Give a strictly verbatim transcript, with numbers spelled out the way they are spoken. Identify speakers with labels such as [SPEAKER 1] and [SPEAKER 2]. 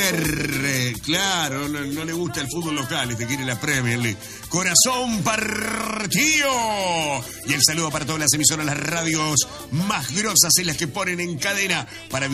[SPEAKER 1] Premier, claro, no, no le gusta el fútbol local, este quiere la Premier League. Corazón partido. Y el saludo para todas las emisoras, las radios más grosas en las que ponen en cadena para